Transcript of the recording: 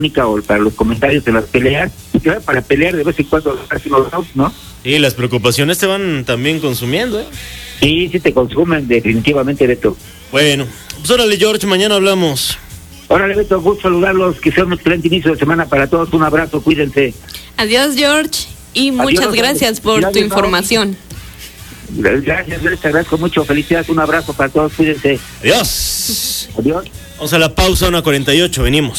o para los comentarios de las peleas, para pelear de vez en cuando, ¿no? Y las preocupaciones te van también consumiendo, ¿eh? Sí, sí te consumen definitivamente, Beto. Bueno, pues órale, George, mañana hablamos. Órale, Beto, gusto saludarlos, que sea un excelente inicio de semana para todos, un abrazo, cuídense. Adiós, George, y muchas gracias por tu información. Gracias, te agradezco mucho, felicidades, un abrazo para todos, cuídense. Adiós. Adiós. Vamos a la pausa, 1:48, venimos.